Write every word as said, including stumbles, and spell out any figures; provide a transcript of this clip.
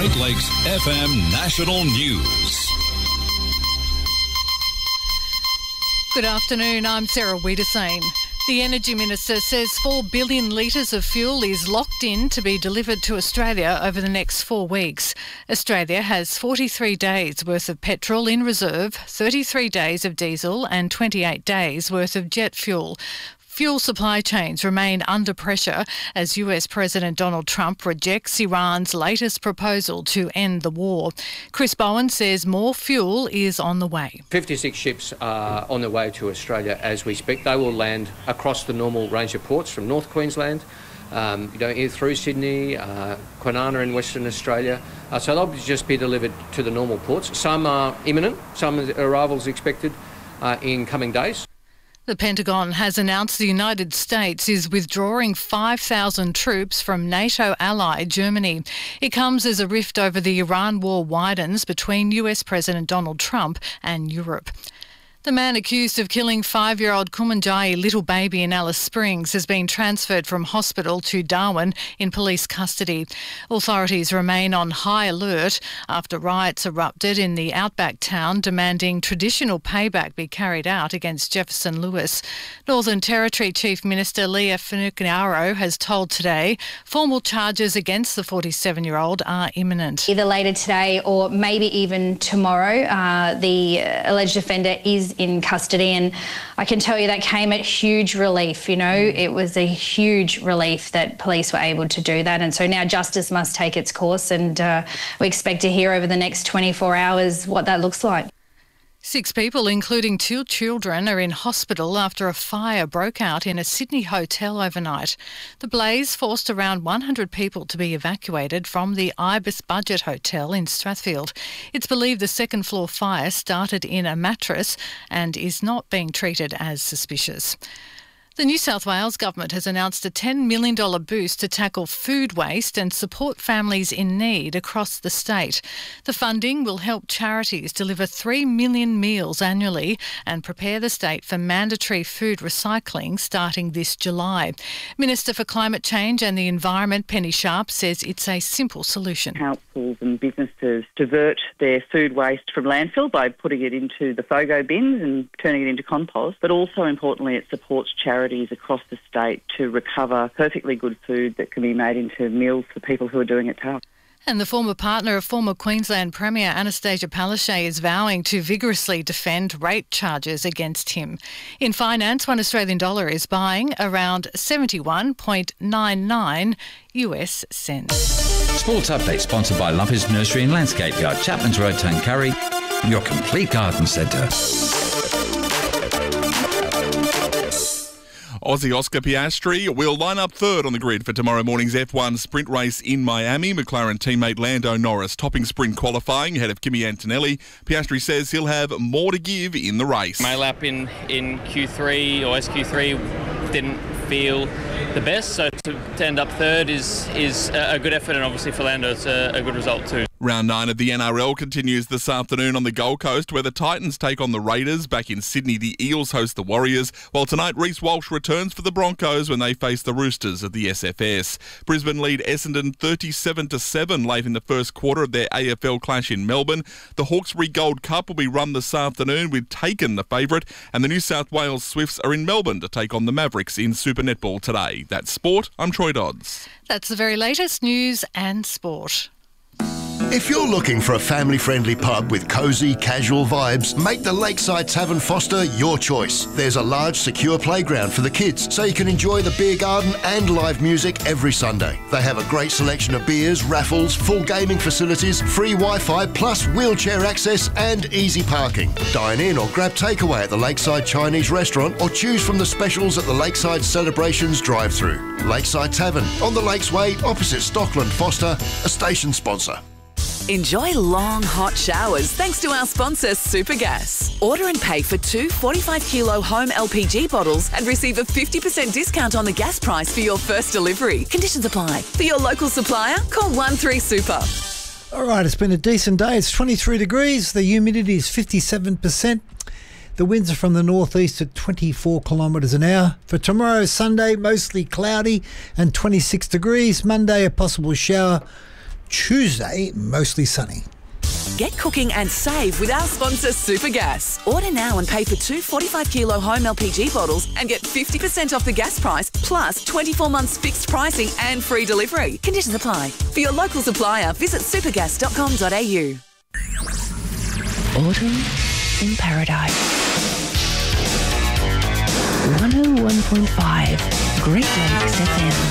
Great Lakes F M National News. Good afternoon, I'm Sarah Wiedersane. The Energy Minister says four billion litres of fuel is locked in to be delivered to Australia over the next four weeks. Australia has forty-three days worth of petrol in reserve, thirty-three days of diesel and twenty-eight days worth of jet fuel. Fuel supply chains remain under pressure as U S President Donald Trump rejects Iran's latest proposal to end the war. Chris Bowen says more fuel is on the way. fifty-six ships are on their way to Australia as we speak. They will land across the normal range of ports from North Queensland, um, you know, through Sydney, uh, Kwinana in Western Australia. Uh, so they'll just be delivered to the normal ports. Some are imminent, some arrivals expected uh, in coming days. The Pentagon has announced the United States is withdrawing five thousand troops from NATO ally Germany. It comes as a rift over the Iran war widens between U S President Donald Trump and Europe. The man accused of killing five-year-old Kumanjayi little baby in Alice Springs has been transferred from hospital to Darwin in police custody. Authorities remain on high alert after riots erupted in the outback town demanding traditional payback be carried out against Jefferson Lewis. Northern Territory Chief Minister Leah Finocchiaro has told Today formal charges against the forty-seven-year-old are imminent. Either later today or maybe even tomorrow, uh, the alleged offender is in custody, and I can tell you that came at huge relief. You know, it was a huge relief that police were able to do that, and so now justice must take its course, and uh, we expect to hear over the next twenty-four hours what that looks like. Six people, including two children, are in hospital after a fire broke out in a Sydney hotel overnight. The blaze forced around one hundred people to be evacuated from the Ibis Budget Hotel in Strathfield. It's believed the second floor fire started in a mattress and is not being treated as suspicious. The New South Wales Government has announced a ten million dollars boost to tackle food waste and support families in need across the state. The funding will help charities deliver three million meals annually and prepare the state for mandatory food recycling starting this July. Minister for Climate Change and the Environment, Penny Sharp, says it's a simple solution. Councils and businesses divert their food waste from landfill by putting it into the FOGO bins and turning it into compost, but also importantly it supports charities across the state to recover perfectly good food that can be made into meals for people who are doing it tough. And the former partner of former Queensland Premier Anastasia Palaszczuk is vowing to vigorously defend rape charges against him. In finance, one Australian dollar is buying around seventy-one point nine nine U S cents. Sports update sponsored by Lumpy's Nursery and Landscape Yard, Chapman's Road, Tuncurry, your complete garden centre. Aussie Oscar Piastri will line up third on the grid for tomorrow morning's F one sprint race in Miami. McLaren teammate Lando Norris topping sprint qualifying ahead of Kimi Antonelli. Piastri says he'll have more to give in the race. My lap in, in Q three or S Q three didn't feel the best, so to, to end up third is is a good effort, and obviously for Lando it's a, a good result too. Round nine of the N R L continues this afternoon on the Gold Coast, where the Titans take on the Raiders. Back in Sydney, the Eels host the Warriors, while tonight Reece Walsh returns for the Broncos when they face the Roosters of the S F S. Brisbane lead Essendon thirty-seven to seven late in the first quarter of their A F L clash in Melbourne. The Hawkesbury Gold Cup will be run this afternoon with Taken the favourite, and the New South Wales Swifts are in Melbourne to take on the Mavericks in Super Netball today. That's sport. I'm Troy Dodds. That's the very latest news and sport. If you're looking for a family-friendly pub with cosy, casual vibes, make the Lakeside Tavern Foster your choice. There's a large, secure playground for the kids, so you can enjoy the beer garden and live music every Sunday. They have a great selection of beers, raffles, full gaming facilities, free Wi-Fi, plus wheelchair access and easy parking. Dine in or grab takeaway at the Lakeside Chinese Restaurant or choose from the specials at the Lakeside Celebrations drive-thru. Lakeside Tavern, on the Lakes Way, opposite Stockland Foster, a station sponsor. Enjoy long, hot showers thanks to our sponsor, Supergas. Order and pay for two forty-five kilo home L P G bottles and receive a fifty percent discount on the gas price for your first delivery. Conditions apply. For your local supplier, call one three super. All right, it's been a decent day. It's twenty-three degrees. The humidity is fifty-seven percent. The winds are from the northeast at twenty-four kilometres an hour. For tomorrow, Sunday, mostly cloudy and twenty-six degrees. Monday, a possible shower Tuesday, mostly sunny. Get cooking and save with our sponsor Supergas. Order now and pay for two forty-five kilo home L P G bottles and get fifty percent off the gas price plus twenty-four months fixed pricing and free delivery. Conditions apply. For your local supplier, visit supergas dot com dot a u. Autumn in Paradise. one oh one point five Great Lakes F M.